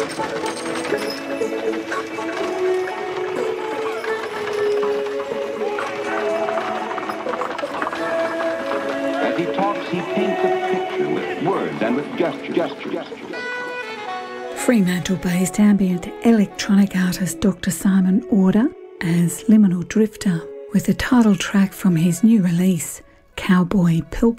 As he talks, he paints a picture with words and with gestures. Fremantle-based ambient electronic artist Dr. Simon Order as Liminal Drifter, with the title track from his new release, Cowboy Pilgrim.